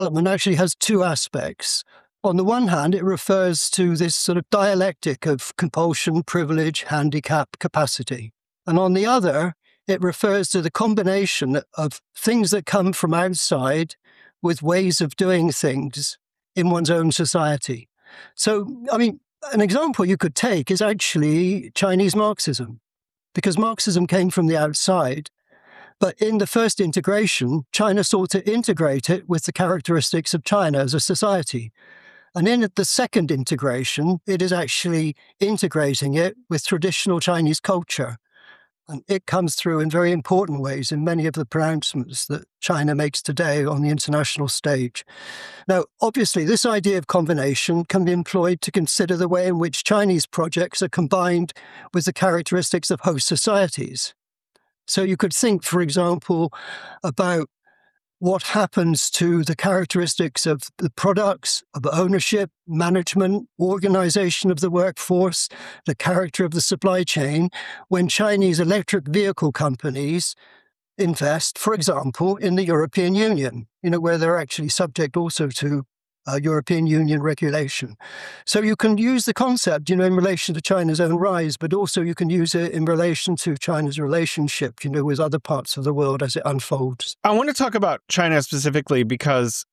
development actually has two aspects. On the one hand, it refers to this sort of dialectic of compulsion, privilege, handicap, capacity. And on the other, it refers to the combination of things that come from outside with ways of doing things in one's own society. So, I mean, an example you could take is actually Chinese Marxism, because Marxism came from the outside. But in the first integration, China sought to integrate it with the characteristics of China as a society. And in the second integration, it is actually integrating it with traditional Chinese culture. And it comes through in very important ways in many of the pronouncements that China makes today on the international stage. Now, obviously, this idea of combination can be employed to consider the way in which Chinese projects are combined with the characteristics of host societies. So you could think, for example, about what happens to the characteristics of the products, of ownership, management, organization of the workforce, the character of the supply chain, when Chinese electric vehicle companies invest, for example, in the European Union, where they're actually subject also to European Union regulation. So you can use the concept, in relation to China's own rise, but also you can use it in relation to China's relationship, with other parts of the world as it unfolds. I want to talk about China specifically because,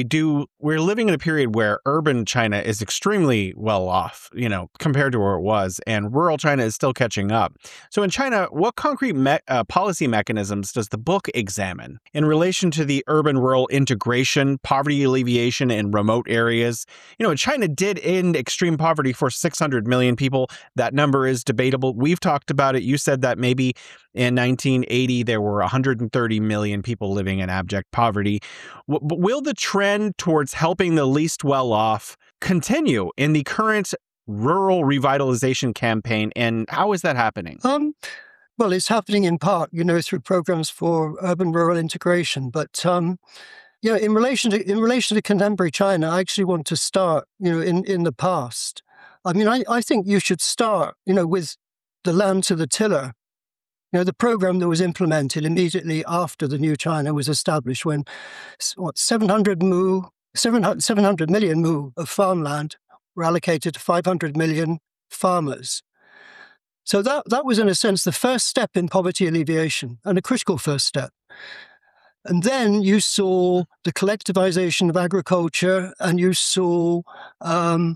we're living in a period where urban China is extremely well off, compared to where it was, and rural China is still catching up. So in China, what concrete policy mechanisms does the book examine in relation to the urban-rural integration, poverty alleviation, and remote areas? China did end extreme poverty for 600 million people. That number is debatable. We've talked about it. You said that maybe in 1980, there were 130 million people living in abject poverty. But will the trend towards helping the least well-off continue in the current rural revitalization campaign? And how is that happening? Well, it's happening in part, through programs for urban-rural integration. But in relation to contemporary China, I actually want to start, in the past. I mean, I think you should start, with the land to the tiller. The program that was implemented immediately after the new China was established, when 700 million mu of farmland were allocated to 500 million farmers. So that was, in a sense, the first step in poverty alleviation, and a critical first step. And then you saw the collectivization of agriculture, and you saw a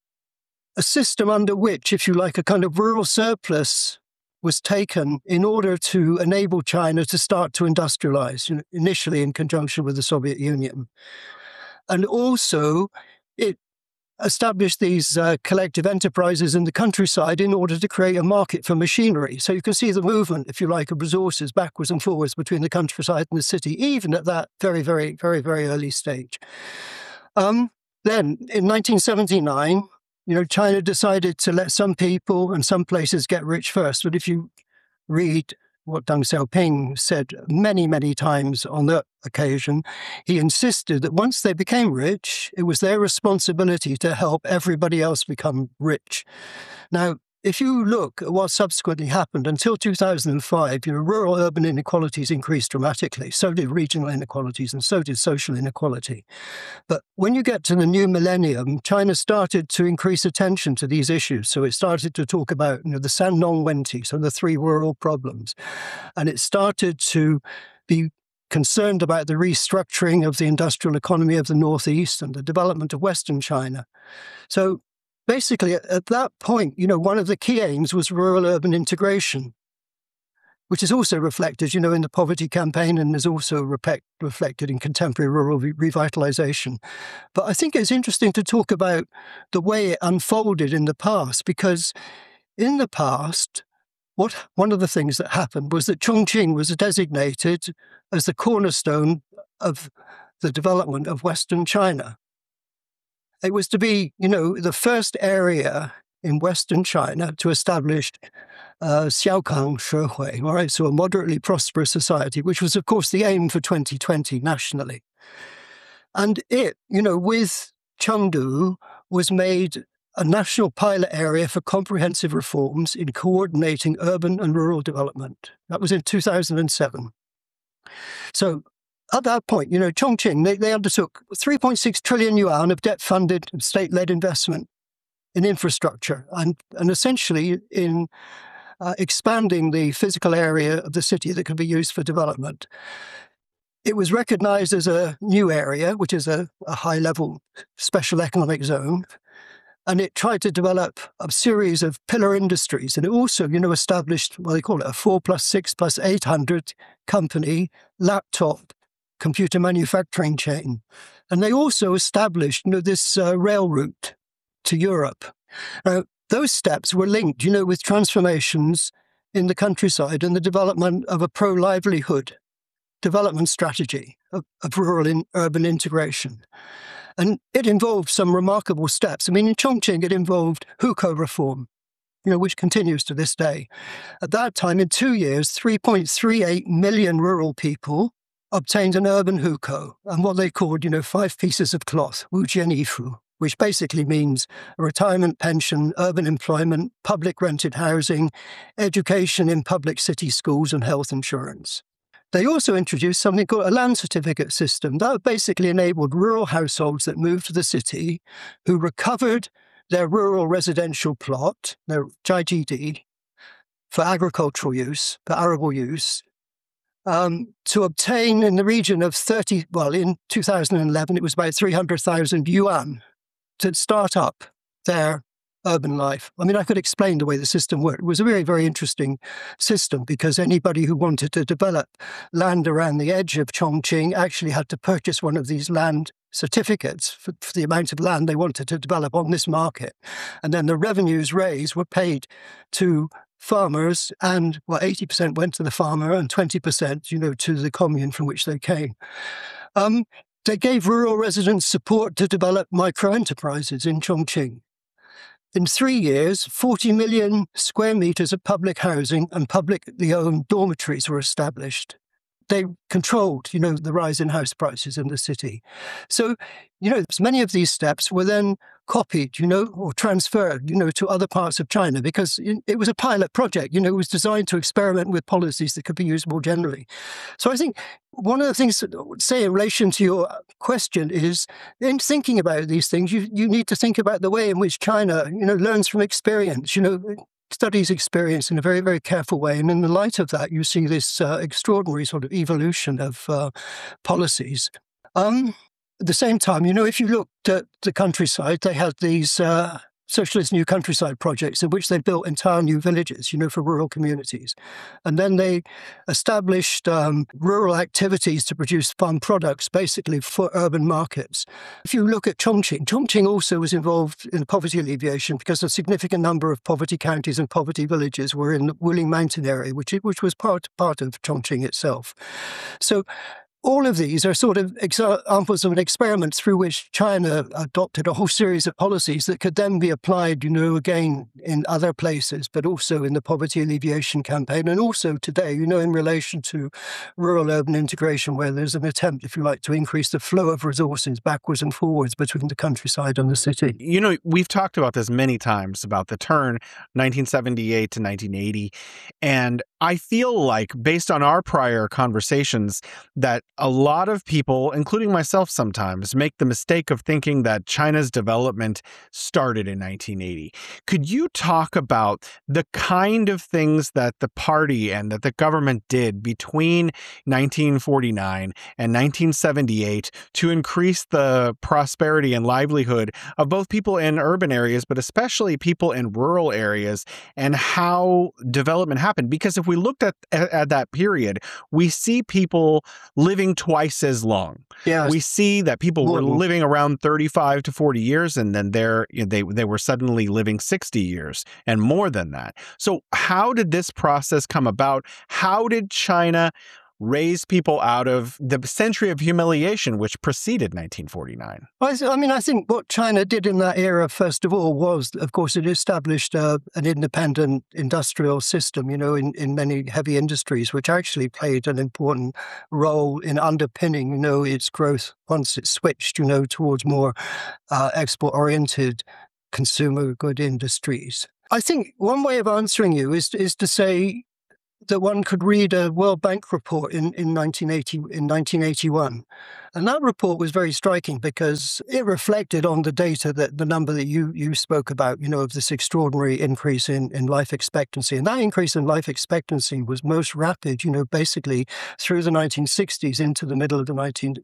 system under which, if you like, a kind of rural surplus was taken in order to enable China to start to industrialize, initially in conjunction with the Soviet Union. And also, it established these collective enterprises in the countryside in order to create a market for machinery. So you can see the movement, if you like, of resources backwards and forwards between the countryside and the city, even at that very, very, very, very early stage. Then, in 1979, China decided to let some people and some places get rich first. But if you read what Deng Xiaoping said many, many times on that occasion, he insisted that once they became rich, it was their responsibility to help everybody else become rich. Now, if you look at what subsequently happened, until 2005, rural-urban inequalities increased dramatically. So did regional inequalities, and so did social inequality. But when you get to the new millennium, China started to increase attention to these issues. So it started to talk about the Sannong Wenti, so the three rural problems. And it started to be concerned about the restructuring of the industrial economy of the Northeast and the development of Western China. So basically, at that point, one of the key aims was rural-urban integration, which is also reflected, in the poverty campaign, and is also reflected in contemporary rural revitalization. But I think it's interesting to talk about the way it unfolded in the past, because in the past, one of the things that happened was that Chongqing was designated as the cornerstone of the development of Western China. It was to be, the first area in Western China to establish Xiaokang Shehui, all right, so a moderately prosperous society, which was, of course, the aim for 2020 nationally. And it, with Chengdu, was made a national pilot area for comprehensive reforms in coordinating urban and rural development. That was in 2007. So at that point, Chongqing, they undertook 3.6 trillion yuan of debt-funded state-led investment in infrastructure and essentially in expanding the physical area of the city that could be used for development. It was recognized as a new area, which is a high-level special economic zone, and it tried to develop a series of pillar industries. And it also, established what they call it a 4+6+800 company laptop computer manufacturing chain. And they also established, this rail route to Europe. Those steps were linked, with transformations in the countryside and the development of a pro-livelihood development strategy of rural and urban integration. And it involved some remarkable steps. I mean, in Chongqing, it involved hukou reform, which continues to this day. At that time, in 2 years, 3.38 million rural people obtained an urban hukou and what they called, 5 pieces of cloth, wujian yifu, which basically means a retirement pension, urban employment, public rented housing, education in public city schools, and health insurance. They also introduced something called a land certificate system. That basically enabled rural households that moved to the city who recovered their rural residential plot, their JGD, for agricultural use, for arable use, to obtain in the region of in 2011, it was about 300,000 yuan to start up their urban life. I mean, I could explain the way the system worked. It was a very, very interesting system because anybody who wanted to develop land around the edge of Chongqing actually had to purchase one of these land certificates for the amount of land they wanted to develop on this market. And then the revenues raised were paid to farmers, and 80% went to the farmer and 20%, to the commune from which they came. They gave rural residents support to develop micro-enterprises in Chongqing. In 3 years, 40 million square meters of public housing and publicly owned dormitories were established. They controlled, the rise in house prices in the city. So, many of these steps were then copied, or transferred, to other parts of China because it was a pilot project, it was designed to experiment with policies that could be used more generally. So I think one of the things that I would say in relation to your question is in thinking about these things, you need to think about the way in which China, learns from experience, studies experience in a very, very careful way. And in the light of that, you see this extraordinary sort of evolution of policies. At the same time, if you looked at the countryside, they had these socialist new countryside projects in which they built entire new villages, for rural communities. And then they established rural activities to produce farm products, basically for urban markets. If you look at Chongqing also was involved in poverty alleviation because a significant number of poverty counties and poverty villages were in the Wuling Mountain area, which was part of Chongqing itself. So all of these are sort of examples of an experiment through which China adopted a whole series of policies that could then be applied, again in other places, but also in the poverty alleviation campaign. And also today, in relation to rural-urban integration, where there's an attempt, if you like, to increase the flow of resources backwards and forwards between the countryside and the city. We've talked about this many times, about the turn 1978 to 1980. And I feel like, based on our prior conversations, that a lot of people, including myself sometimes, make the mistake of thinking that China's development started in 1980. Could you talk about the kind of things that the party and that the government did between 1949 and 1978 to increase the prosperity and livelihood of both people in urban areas, but especially people in rural areas, and how development happened? Because if we looked at that period, we see people living twice as long. Yes. We see that people were living around 35 to 40 years, and then they were suddenly living 60 years and more than that. So how did this process come about? How did China raise people out of the century of humiliation which preceded 1949? I think what China did in that era, first of all, was, of course, it established an independent industrial system, in many heavy industries, which actually played an important role in underpinning, its growth once it switched, towards more export-oriented consumer good industries. I think one way of answering you is to say, that one could read a World Bank report in 1981. And that report was very striking because it reflected on the data, that the number that you spoke about, of this extraordinary increase in life expectancy. And that increase in life expectancy was most rapid, basically through the 1960s into the middle of the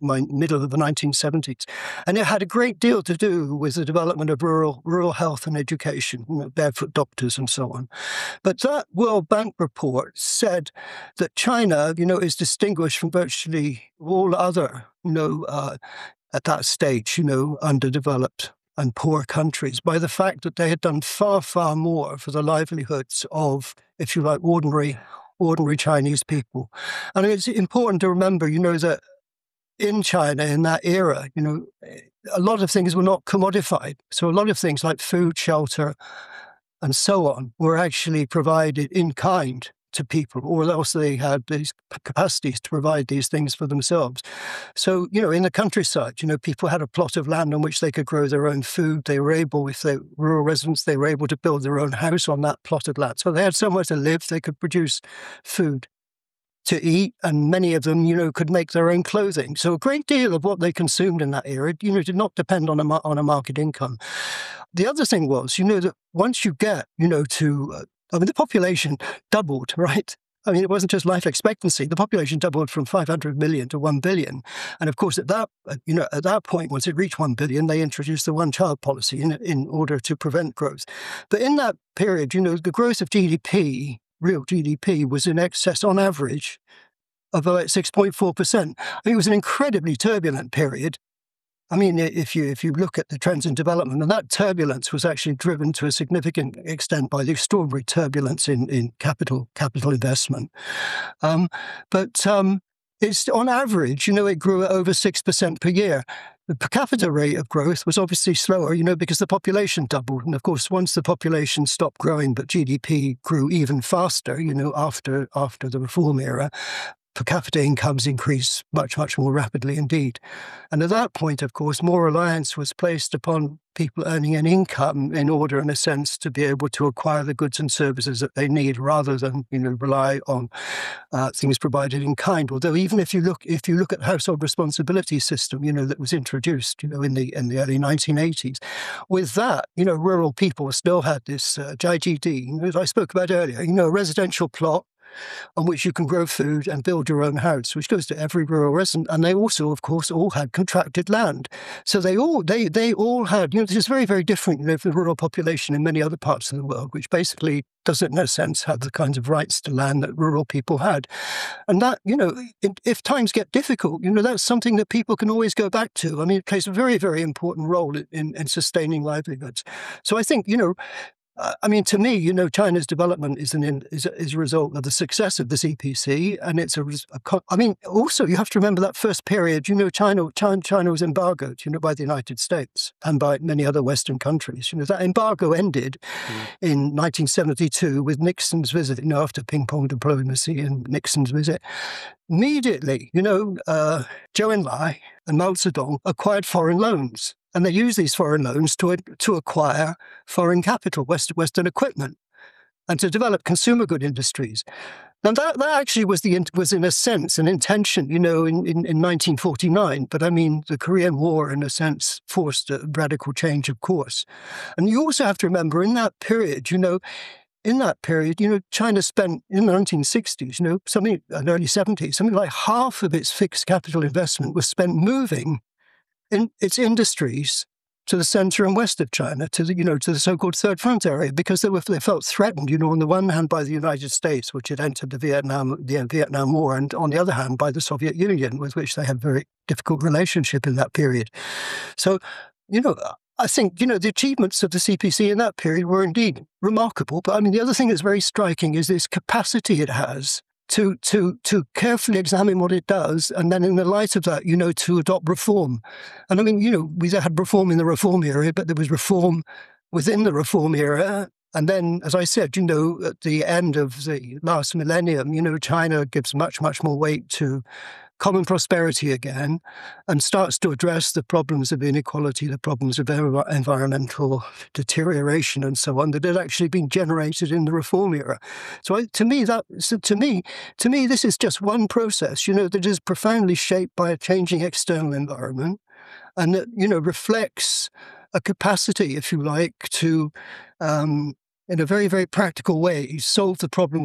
1970s. And it had a great deal to do with the development of rural health and education, barefoot doctors and so on. But that World Bank report said that China, is distinguished from virtually all other, at that stage, underdeveloped and poor countries by the fact that they had done far, far more for the livelihoods of, if you like, ordinary Chinese people. And it's important to remember, that in China, in that era, a lot of things were not commodified. So a lot of things like food, shelter, and so on were actually provided in kind to people, or else they had these capacities to provide these things for themselves. So, in the countryside, people had a plot of land on which they could grow their own food. They were able, if they were rural residents, they were able to build their own house on that plot of land. So they had somewhere to live. They could produce food to eat, and many of them, could make their own clothing. So a great deal of what they consumed in that era, did not depend on a market income. The other thing was, that once you get, the population doubled, right? It wasn't just life expectancy. The population doubled from 500 million to 1 billion. And of course, at that point, once it reached 1 billion, they introduced the one-child policy in order to prevent growth. But in that period, the growth of GDP, real GDP, was in excess, on average, of about 6.4%. It was an incredibly turbulent period. If you look at the trends in development, and that turbulence was actually driven to a significant extent by the extraordinary turbulence in capital investment. It's on average, it grew at over 6% per year. The per capita rate of growth was obviously slower, because the population doubled. And of course, once the population stopped growing, but GDP grew even faster, after the reform era, per capita incomes increased much, much more rapidly indeed. And at that point, of course, more reliance was placed upon people earning an income in order, in a sense, to be able to acquire the goods and services that they need, rather than, rely on things provided in kind. Although even if you look at the household responsibility system, that was introduced, in the early 1980s, with that, rural people still had this JGD, as I spoke about earlier, a residential plot on which you can grow food and build your own house, which goes to every rural resident. And they also, of course, all had contracted land. So they all had, this is very, very different from the rural population in many other parts of the world, which basically doesn't, in a sense, have the kinds of rights to land that rural people had. And that, if times get difficult, that's something that people can always go back to. It plays a very, very important role in sustaining livelihoods. So I think, to me, China's development is a result of the success of the CPC, and it's also you have to remember that first period. China was embargoed, by the United States and by many other Western countries. That embargo ended in 1972 with Nixon's visit. After ping-pong diplomacy and Nixon's visit, immediately, Zhou Enlai and Mao Zedong acquired foreign loans. And they use these foreign loans to acquire foreign capital, Western equipment, and to develop consumer good industries. Now that actually was in a sense an intention, in 1949. But the Korean War, in a sense, forced a radical change of course. And you also have to remember, in that period, China spent in the 1960s, and early 70s, something like half of its fixed capital investment was spent moving in its industries to the center and west of China, to the so-called Third Front area, because they felt threatened, on the one hand by the United States, which had entered the Vietnam War, and on the other hand by the Soviet Union, with which they had a very difficult relationship in that period. So, I think, the achievements of the CPC in that period were indeed remarkable. But the other thing that's very striking is this capacity it has to carefully examine what it does, and then in the light of that, to adopt reform. And we had reform in the reform era, but there was reform within the reform era. And then, as I said, at the end of the last millennium, China gives much, much more weight to common prosperity again, and starts to address the problems of inequality, the problems of environmental deterioration, and so on, that had actually been generated in the reform era. So to me, this is just one process, that is profoundly shaped by a changing external environment, and that reflects a capacity, if you like, to in a very, very practical way solve the problem